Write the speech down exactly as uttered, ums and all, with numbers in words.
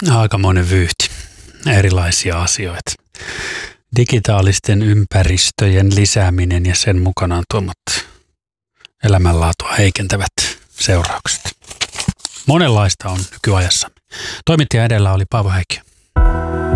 Aikamoinen vyyhti. Erilaisia asioita. Digitaalisten ympäristöjen lisääminen ja sen mukanaan tuomat elämänlaatua heikentävät seuraukset. Monenlaista on nykyajassa. Toimittaja edellä oli Paavo Häikkiö.